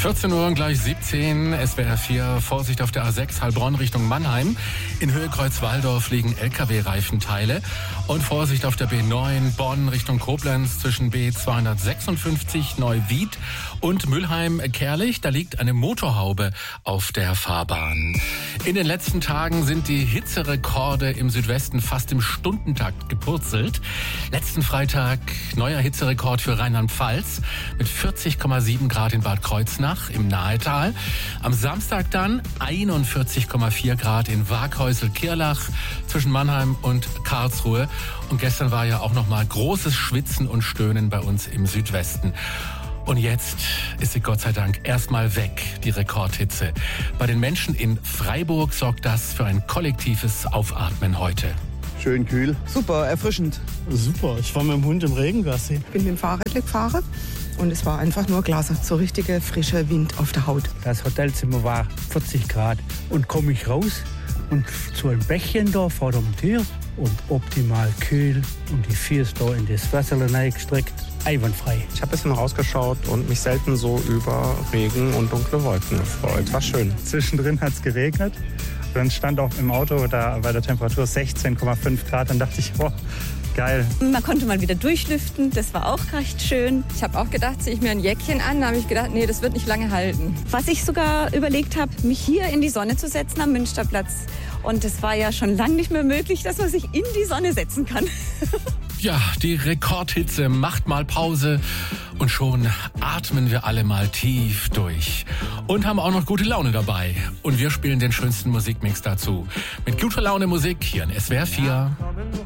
14 Uhr gleich 17, SWR 4, Vorsicht auf der A6 Heilbronn Richtung Mannheim. In Höhe Kreuz-Waldorf liegen LKW-Reifenteile. Und Vorsicht auf der B9 Bonn Richtung Koblenz zwischen B256 Neuwied und Mülheim-Kerlich. Da liegt eine Motorhaube auf der Fahrbahn. In den letzten Tagen sind die Hitzerekorde im Südwesten fast im Stundentakt gepurzelt. Letzten Freitag neuer Hitzerekord für Rheinland-Pfalz mit 40,7 Grad in Bad Kreuznach im Nahetal. Am Samstag dann 41,4 Grad in Waghäusel-Kirlach zwischen Mannheim und Karlsruhe. Und gestern war ja auch noch mal großes Schwitzen und Stöhnen bei uns im Südwesten. Und jetzt ist sie Gott sei Dank erstmal weg, die Rekordhitze. Bei den Menschen in Freiburg sorgt das für ein kollektives Aufatmen heute. Schön kühl. Super, erfrischend. Super, ich war mit dem Hund im Regen Gassi. Ich bin mit dem Fahrrad gefahren und es war einfach nur klasse. So richtiger frischer Wind auf der Haut. Das Hotelzimmer war 40 Grad und komme ich raus und zu einem Bächchen da vor der Tür und optimal kühl und die Füße da in das Wasser hineingestreckt. Einwandfrei. Ich habe ein bisschen rausgeschaut und mich selten so über Regen und dunkle Wolken gefreut. War schön. Zwischendrin hat es geregnet. Dann stand auch im Auto da bei der Temperatur 16,5 Grad. Dann dachte ich, boah, geil. Man konnte mal wieder durchlüften, das war auch recht schön. Ich habe auch gedacht, ziehe ich mir ein Jäckchen an. Da habe ich gedacht, nee, das wird nicht lange halten. Was ich sogar überlegt habe, mich hier in die Sonne zu setzen am Münsterplatz. Und es war ja schon lange nicht mehr möglich, dass man sich in die Sonne setzen kann. Ja, die Rekordhitze macht mal Pause und schon atmen wir alle mal tief durch und haben auch noch gute Laune dabei. Und wir spielen den schönsten Musikmix dazu. Mit guter Laune Musik hier in SWR 4.